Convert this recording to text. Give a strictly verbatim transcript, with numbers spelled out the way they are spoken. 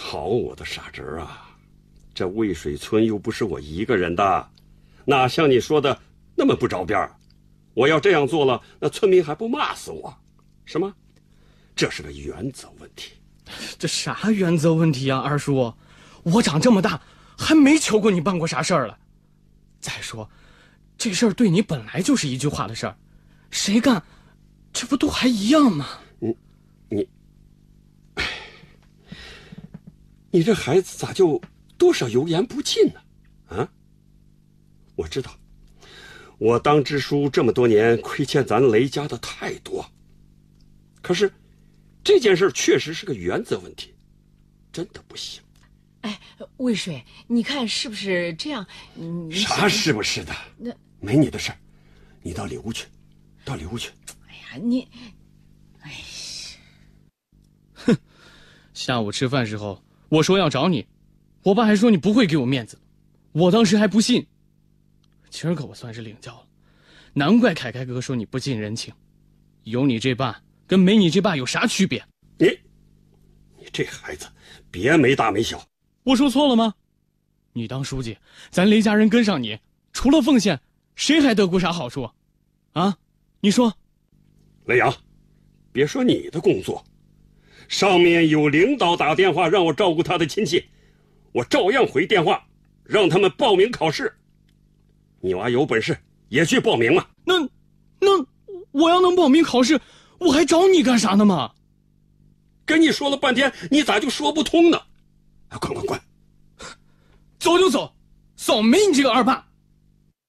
好，我的傻侄儿啊，这渭水村又不是我一个人的，哪像你说的那么不着边？我要这样做了，那村民还不骂死我？什么？这是个原则问题。 这啥原则问题啊，二叔？我长这么大还没求过你办过啥事儿了。再说，这事儿对你本来就是一句话的事儿，谁干，这不都还一样吗？ 你，你，哎，你这孩子咋就多少油盐不进呢？啊？我知道，我当支书这么多年，亏欠咱雷家的太多。可是，这件事确实是个原则问题，真的不行。 哎，渭水，你看是不是这样？你啥是不是的？ 那没你的事儿，你到里屋去，到里屋去。 哎呀，你，哎呀， 哼！下午吃饭时候，我说要找你，我爸还说你不会给我面子，我当时还不信。今儿个我算是领教了，难怪凯凯哥说你不近人情，有你这爸跟没你这爸有啥区别？ 你，你这孩子别没大没小。 我说错了吗？你当书记，咱雷家人跟上你，除了奉献，谁还得过啥好处？啊？你说。 雷阳，别说你的工作，上面有领导打电话让我照顾他的亲戚，我照样回电话，让他们报名考试。你娃有本事也去报名嘛。 那，那我要能报名考试，我还找你干啥呢嘛？ 跟你说了半天，你咋就说不通呢？快快快， 走就走，扫没你这个二爸！